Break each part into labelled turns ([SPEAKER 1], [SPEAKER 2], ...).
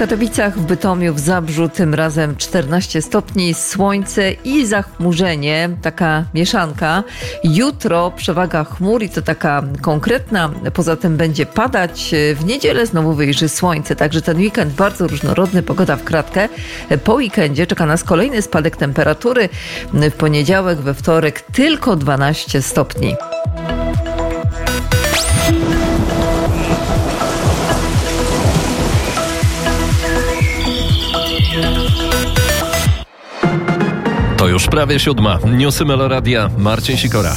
[SPEAKER 1] Katowicach, w Bytomiu, w Zabrzu tym razem 14 stopni, słońce i zachmurzenie, taka mieszanka. Jutro przewaga chmur i to taka konkretna, poza tym będzie padać. W niedzielę znowu wyjrzy słońce, także ten weekend bardzo różnorodny, pogoda w kratkę. Po weekendzie czeka nas kolejny spadek temperatury. W poniedziałek, we wtorek tylko 12 stopni.
[SPEAKER 2] To już prawie 7. Newsy Meloradia. Marcin Sikora.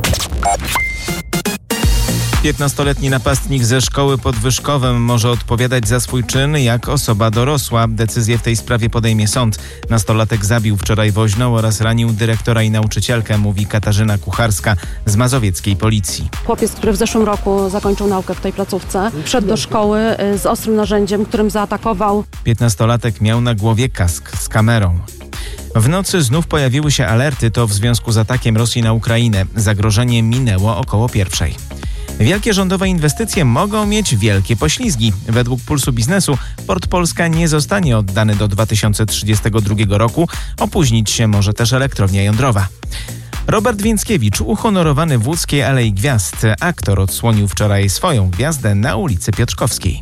[SPEAKER 3] 15-letni napastnik ze szkoły pod Wyszkowem może odpowiadać za swój czyn jak osoba dorosła. Decyzję w tej sprawie podejmie sąd. Nastolatek zabił wczoraj woźną oraz ranił dyrektora i nauczycielkę, mówi Katarzyna Kucharska z mazowieckiej policji.
[SPEAKER 4] Chłopiec, który w zeszłym roku zakończył naukę w tej placówce, wszedł do szkoły z ostrym narzędziem, którym zaatakował.
[SPEAKER 3] 15-latek miał na głowie kask z kamerą. W nocy znów pojawiły się alerty, to w związku z atakiem Rosji na Ukrainę. Zagrożenie minęło około 1:00. Wielkie rządowe inwestycje mogą mieć wielkie poślizgi. Według Pulsu Biznesu Port Polska nie zostanie oddany do 2032 roku. Opóźnić się może też elektrownia jądrowa. Robert Więckiewicz, uhonorowany w łódzkiej Alei Gwiazd. Aktor odsłonił wczoraj swoją gwiazdę na ulicy Piotrkowskiej.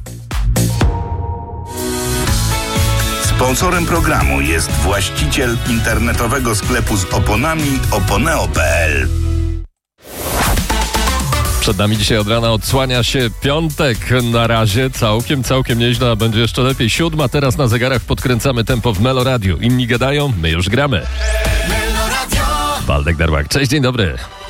[SPEAKER 5] Sponsorem programu jest właściciel internetowego sklepu z oponami oponeo.pl.
[SPEAKER 2] Przed nami dzisiaj od rana odsłania się piątek. Na razie całkiem nieźle, a będzie jeszcze lepiej. 7, teraz na zegarach podkręcamy tempo w Meloradiu. Inni gadają, my już gramy. Waldek Darłak, cześć, dzień dobry.